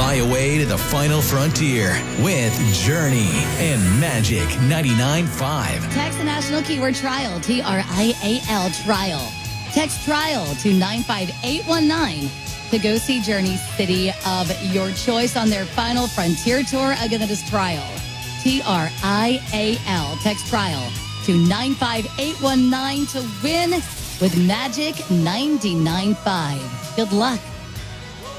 Fly away to the final frontier with Journey and Magic 99.5. Text the National Keyword Trial, TRIAL Trial. Text TRIAL to 95819 to go see Journey City of your choice on their final frontier tour. Again, that is Trial, TRIAL. Text TRIAL to 95819 to win with Magic 99.5. Good luck.